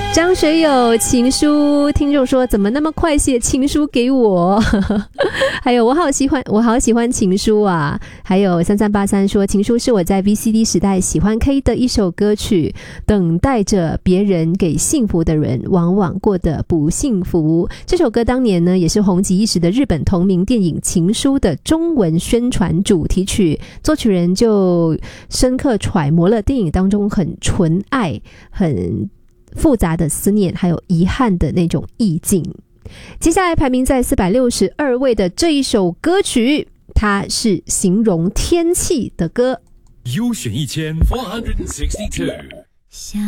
张学友情书，听众说怎么那么快写情书给我还有我好喜欢情书啊。还有3383说情书是我在 VCD 时代喜欢 K 的一首歌曲，等待着别人给幸福的人往往过得不幸福。这首歌当年呢也是红极一时的日本同名电影情书的中文宣传主题曲，作曲人就深刻揣摩了电影当中很纯爱很复杂的思念还有遗憾的那种意境。接下来排名在462位的这一首歌曲，它是形容天气的歌。 优选1462